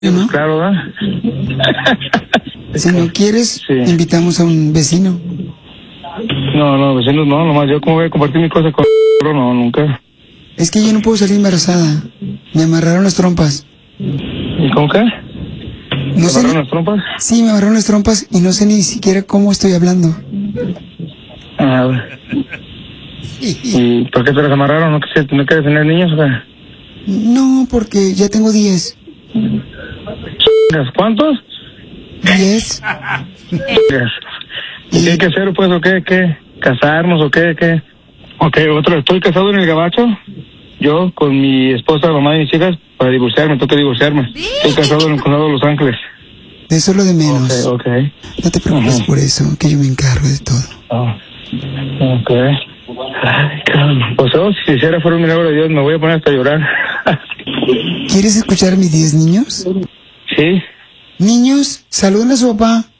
¿No? Claro, ¿verdad? Si no quieres, Sí. invitamos a un vecino. No, vecinos no, nomás yo como voy a compartir mi cosa con... No, nunca. Es que yo no puedo salir embarazada. Me amarraron las trompas. ¿Y cómo qué? No ¿Te sé. amarraron las trompas? Sí, me amarraron las trompas y no sé ni siquiera cómo estoy hablando. Ah, ¿y por qué te las amarraron? ¿No quieres tener niños o qué? No, porque ya tengo 10. ¿Cuántos? 10. ¿Y qué hay que hacer, pues, o qué? ¿Casarnos o qué? Ok, estoy casado en el Gabacho. Yo con mi esposa, mamá y mis hijas, para divorciarme, tengo que divorciarme. Estoy casado en el condado de Los Ángeles. Eso es lo de menos. Ok. No te preocupes por eso, que yo me encargo de todo. Ok. Ay, caramba. Pues si hiciera fuera un milagro de Dios, me voy a poner hasta a llorar. ¿Quieres escuchar a mis 10 niños? ¿Sí? Niños, saluden a su papá.